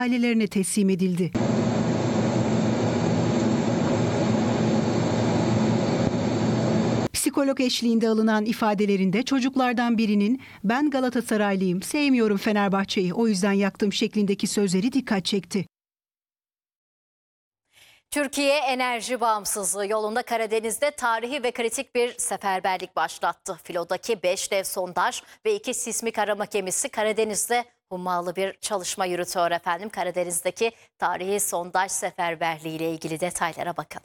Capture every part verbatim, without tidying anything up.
ailelerine teslim edildi. Psikolog eşliğinde alınan ifadelerinde çocuklardan birinin "Ben Galatasaraylıyım, sevmiyorum Fenerbahçe'yi, o yüzden yaktım" şeklindeki sözleri dikkat çekti. Türkiye enerji bağımsızlığı yolunda Karadeniz'de tarihi ve kritik bir seferberlik başlattı. Filodaki beş dev sondaj ve iki sismik arama gemisi Karadeniz'de hummalı bir çalışma yürütüyor efendim. Karadeniz'deki tarihi sondaj seferberliği ile ilgili detaylara bakalım.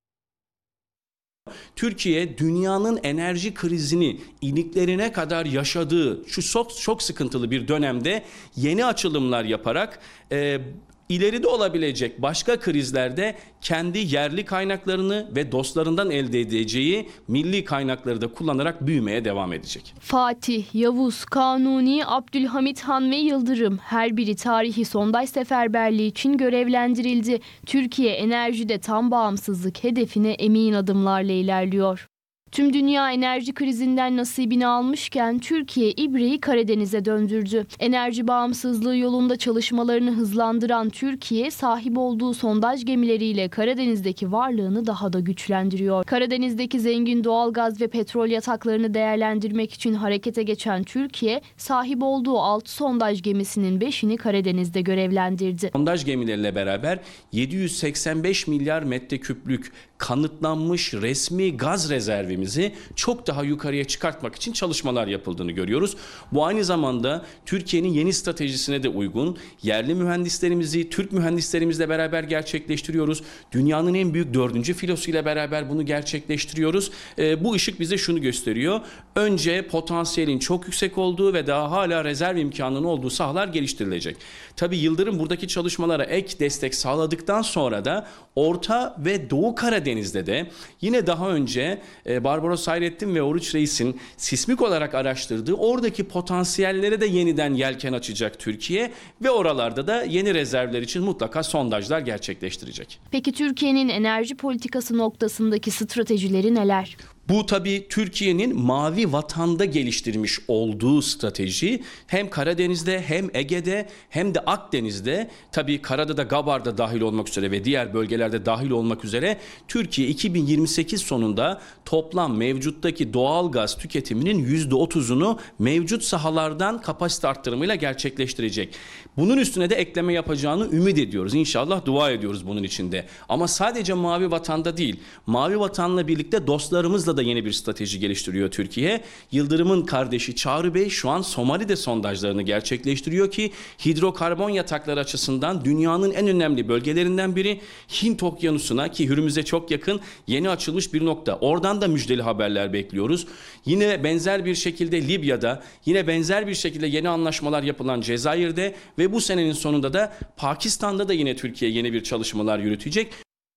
Türkiye dünyanın enerji krizini iliklerine kadar yaşadığı şu çok, çok sıkıntılı bir dönemde yeni açılımlar yaparak e, ileride olabilecek başka krizlerde kendi yerli kaynaklarını ve dostlarından elde edeceği milli kaynakları da kullanarak büyümeye devam edecek. Fatih, Yavuz, Kanuni, Abdülhamit Han ve Yıldırım her biri tarihi sondaj seferberliği için görevlendirildi. Türkiye enerjide tam bağımsızlık hedefine emin adımlarla ilerliyor. Tüm dünya enerji krizinden nasibini almışken Türkiye ibreyi Karadeniz'e döndürdü. Enerji bağımsızlığı yolunda çalışmalarını hızlandıran Türkiye, sahip olduğu sondaj gemileriyle Karadeniz'deki varlığını daha da güçlendiriyor. Karadeniz'deki zengin doğalgaz ve petrol yataklarını değerlendirmek için harekete geçen Türkiye, sahip olduğu altı sondaj gemisinin beşini Karadeniz'de görevlendirdi. Sondaj gemileriyle beraber yedi yüz seksen beş milyar metreküplük kanıtlanmış resmi gaz rezervimizi çok daha yukarıya çıkartmak için çalışmalar yapıldığını görüyoruz. Bu aynı zamanda Türkiye'nin yeni stratejisine de uygun. Yerli mühendislerimizi Türk mühendislerimizle beraber gerçekleştiriyoruz. Dünyanın en büyük dördüncü filosuyla beraber bunu gerçekleştiriyoruz. E, bu ışık bize şunu gösteriyor. Önce potansiyelin çok yüksek olduğu ve daha hala rezerv imkanının olduğu sahalar geliştirilecek. Tabii Yıldırım buradaki çalışmalara ek destek sağladıktan sonra da Orta ve Doğu Karadeniz'de de yine daha önce e, Barbaros Hayrettin ve Oruç Reis'in sismik olarak araştırdığı oradaki potansiyellere de yeniden yelken açacak Türkiye ve oralarda da yeni rezervler için mutlaka sondajlar gerçekleştirecek. Peki Türkiye'nin enerji politikası noktasındaki stratejileri neler? Bu tabii Türkiye'nin mavi vatanda geliştirmiş olduğu strateji hem Karadeniz'de hem Ege'de hem de Akdeniz'de, tabii karada da Gabar'da dahil olmak üzere ve diğer bölgelerde dahil olmak üzere Türkiye iki bin yirmi sekiz sonunda toplam mevcuttaki doğal gaz tüketiminin yüzde otuzunu mevcut sahalardan kapasite arttırımıyla gerçekleştirecek. Bunun üstüne de ekleme yapacağını ümit ediyoruz. İnşallah dua ediyoruz bunun içinde. Ama sadece mavi vatanda değil, mavi vatanla birlikte dostlarımızla da yeni bir strateji geliştiriyor Türkiye. Yıldırım'ın kardeşi Çağrı Bey şu an Somali'de sondajlarını gerçekleştiriyor ki hidrokarbon yatakları açısından dünyanın en önemli bölgelerinden biri. Hint Okyanusu'na, ki Hürmüz'e çok yakın, yeni açılmış bir nokta. Oradan da müjdeli haberler bekliyoruz. Yine benzer bir şekilde Libya'da, yine benzer bir şekilde yeni anlaşmalar yapılan Cezayir'de ve bu senenin sonunda da Pakistan'da da yine Türkiye yeni bir çalışmalar yürütecek.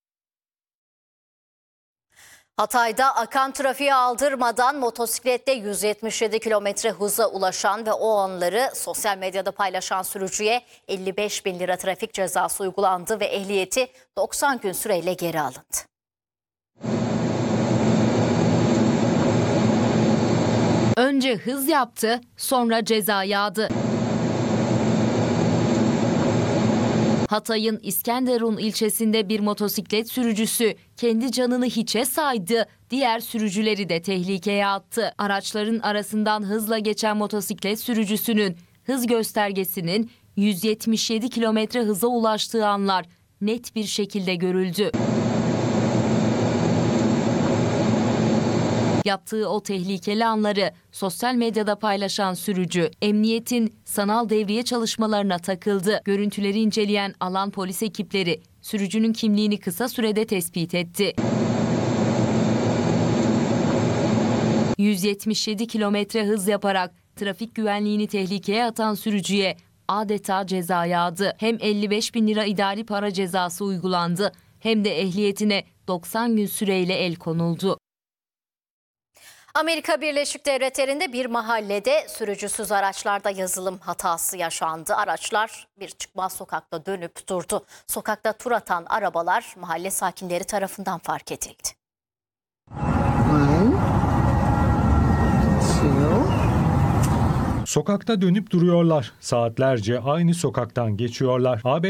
Hatay'da akan trafiğe aldırmadan motosiklette yüz yetmiş yedi kilometre hıza ulaşan ve o anları sosyal medyada paylaşan sürücüye elli beş bin lira trafik cezası uygulandı ve ehliyeti doksan gün süreyle geri alındı. Önce hız yaptı, sonra ceza yağdı. Hatay'ın İskenderun ilçesinde bir motosiklet sürücüsü kendi canını hiçe saydı, diğer sürücüleri de tehlikeye attı. Araçların arasından hızla geçen motosiklet sürücüsünün hız göstergesinin yüz yetmiş yedi kilometre hıza ulaştığı anlar net bir şekilde görüldü. Yaptığı o tehlikeli anları sosyal medyada paylaşan sürücü, emniyetin sanal devriye çalışmalarına takıldı. Görüntüleri inceleyen alan polis ekipleri sürücünün kimliğini kısa sürede tespit etti. yüz yetmiş yedi kilometre hız yaparak trafik güvenliğini tehlikeye atan sürücüye adeta ceza yağdı. Hem elli beş bin lira idari para cezası uygulandı, hem de ehliyetine doksan gün süreyle el konuldu. Amerika Birleşik Devletleri'nde bir mahallede sürücüsüz araçlarda yazılım hatası yaşandı. Araçlar bir çıkmaz sokakta dönüp durdu. Sokakta tur atan arabalar mahalle sakinleri tarafından fark edildi. Sokakta dönüp duruyorlar. Saatlerce aynı sokaktan geçiyorlar. A B